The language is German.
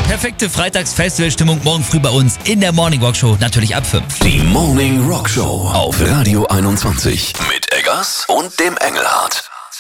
Perfekte Freitags-Festivalstimmung morgen früh bei uns in der Morning Rock Show, natürlich ab 5. Die Morning Rock Show auf Radio 21 mit Eggers und dem Engelhardt.